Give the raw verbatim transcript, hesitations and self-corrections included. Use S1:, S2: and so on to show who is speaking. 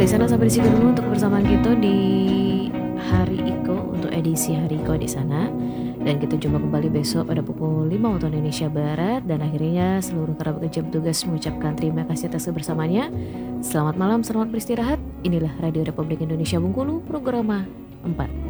S1: Adik sana sampai di situ dulu untuk kebersamaan kita di Hari Iko untuk edisi Hari Iko di sana. Dan kita jumpa kembali besok pada pukul lima waktu Indonesia Barat. Dan akhirnya seluruh para pekerja petugas mengucapkan terima kasih atas kebersamaannya. Selamat malam, selamat beristirahat. Inilah Radio Republik Indonesia Bengkulu, program empat.